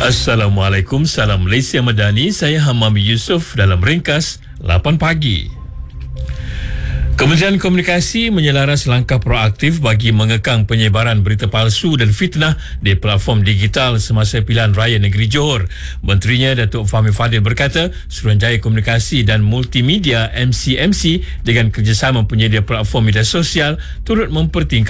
Assalamualaikum, salam Malaysia Madani. Saya Hamam Yusof dalam ringkas 8 pagi. Kementerian Komunikasi menyelaras langkah proaktif bagi mengekang penyebaran berita palsu dan fitnah di platform digital semasa pilihan raya negeri Johor. Menterinya Datuk Fahmi Fadil berkata, Suruhanjaya Komunikasi dan Multimedia MCMC dengan kerjasama penyedia platform media sosial turut mempertingkatkan